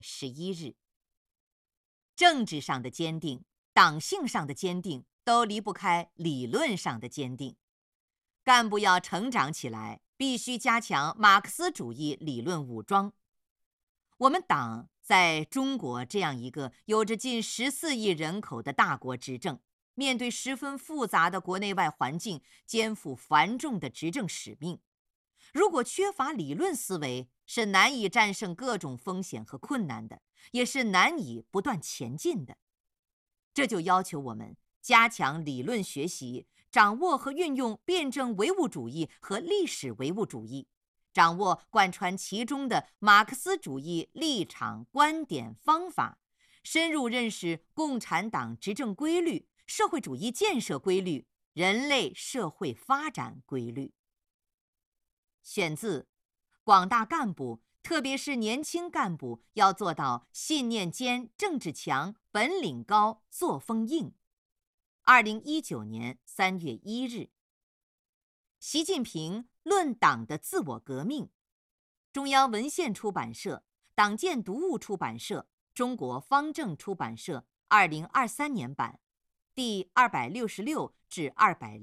11日。政治上的坚定、党性上的坚定都离不开理论上的坚定。干部要成长起来，必须加强马克思主义理论武装。我们党在中国这样一个有着近14亿人口的大国执政，面对十分复杂的国内外环境，肩负繁重的执政使命。如果缺乏理论思维，是难以战胜各种风险和困难的，也是难以不断前进的。这就要求我们加强理论学习，掌握和运用辩证唯物主义和历史唯物主义，掌握贯穿其中的马克思主义立场、观点、方法，深入认识共产党执政规律、社会主义建设规律、人类社会发展规律。选自广大干部，特别是年轻干部要做到信念坚、政治强、本领高、作风硬。2019年3月1日。习近平论党的自我革命，中央文献出版社、党建读物出版社、中国方正出版社2023年版，第266至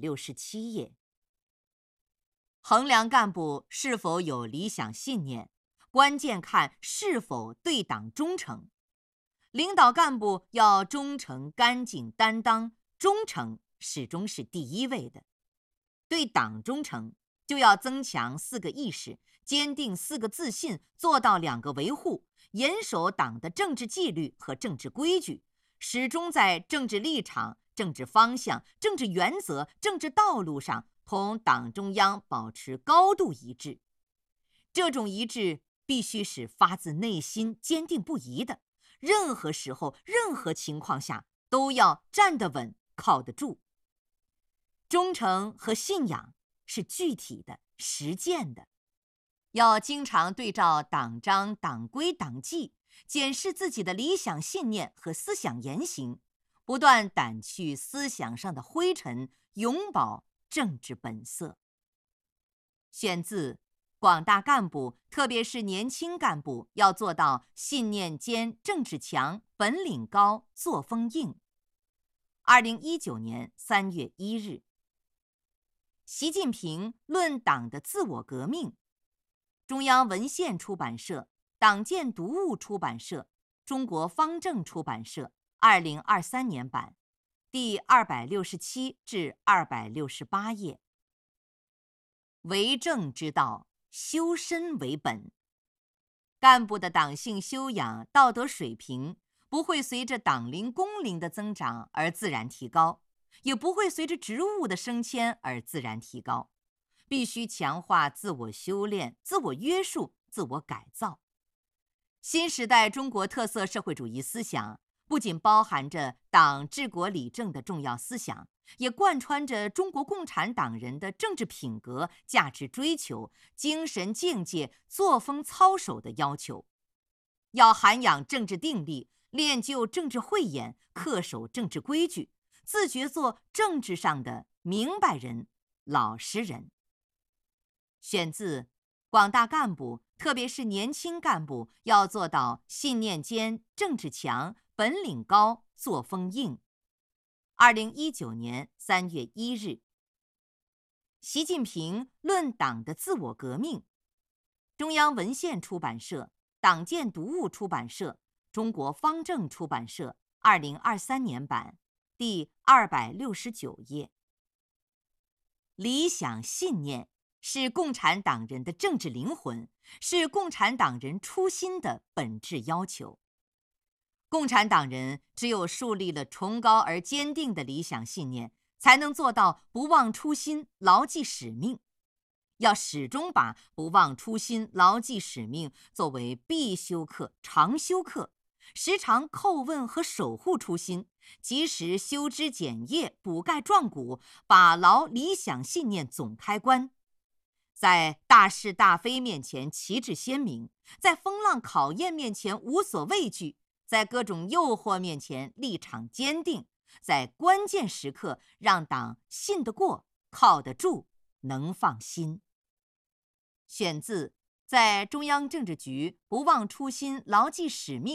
267页。衡量干部是否有理想信念，关键看是否对党忠诚。领导干部要忠诚、干净、担当，忠诚始终是第一位的。对党忠诚，就要增强4个意识，坚定4个自信，做到2个维护，严守党的政治纪律和政治规矩，始终在政治立场、政治方向、政治原则、政治道路上同党中央保持高度一致。这种一致必须是发自内心、坚定不移的，任何时候、任何情况下都要站得稳、靠得住。忠诚和信仰是具体的、实践的，要经常对照党章、党规、党纪，检视自己的理想信念和思想言行，不断掸去思想上的灰尘，永葆政治本色。选自广大干部，特别是年轻干部要做到信念坚、政治强、本领高、作风硬。2019年3月1日。习近平论党的自我革命，中央文献出版社、党建读物出版社、中国方正出版社2023年版，第267至268页。为政之道，修身为本。干部的党性修养、道德水平不会随着党龄、工龄的增长而自然提高，也不会随着职务的升迁而自然提高，必须强化自我修炼、自我约束、自我改造。新时代中国特色社会主义思想不仅包含着党治国理政的重要思想，也贯穿着中国共产党人的政治品格、价值追求、精神境界、作风操守的要求。要涵养政治定力，练就政治慧眼，恪守政治规矩，自觉做政治上的明白人、老实人。选自广大干部，特别是年轻干部要做到信念坚、政治强、本领高、作风硬。2019年3月1日。习近平论党的自我革命，中央文献出版社、党建读物出版社、中国方正出版社2023年版，第269页。理想信念是共产党人的政治灵魂，是共产党人初心的本质要求。共产党人只有树立了崇高而坚定的理想信念，才能做到不忘初心、牢记使命。要始终把不忘初心、牢记使命作为必修课、常修课，时常叩问和守护初心，及时修枝剪叶、补钙壮骨，把牢理想信念总开关。在大是大非面前旗帜鲜明，在风浪考验面前无所畏惧，在各种诱惑面前立场坚定，在关键时刻让党信得过、靠得住、能放心。选自在中央政治局不忘初心、牢记使命